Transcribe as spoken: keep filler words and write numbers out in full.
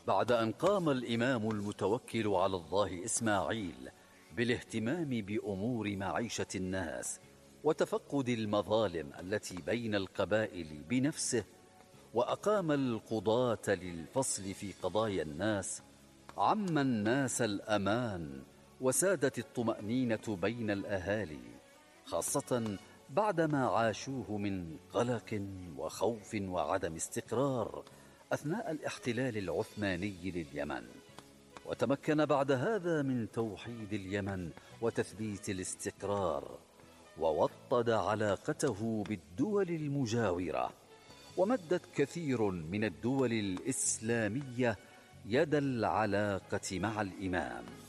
بعد أن قام الإمام المتوكل على الله إسماعيل بالاهتمام بأمور معيشة الناس وتفقد المظالم التي بين القبائل بنفسه، وأقام القضاة للفصل في قضايا الناس، عم الناس الأمان وسادت الطمأنينة بين الأهالي، خاصة بعدما عاشوه من قلق وخوف وعدم استقرار أثناء الاحتلال العثماني لليمن. وتمكن بعد هذا من توحيد اليمن وتثبيت الاستقرار، ووطد علاقته بالدول المجاورة، ومدت كثير من الدول الإسلامية يد العلاقة مع الإمام.